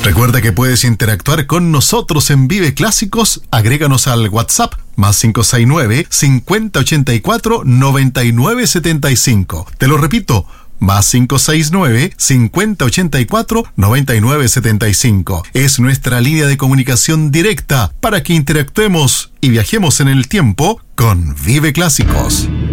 Recuerda que puedes interactuar con nosotros en Vive Clásicos. Agréganos al WhatsApp más 569-5084-9975. Te lo repito, más 569-5084-9975. Es nuestra línea de comunicación directa para que interactuemos y viajemos en el tiempo con Vive Clásicos.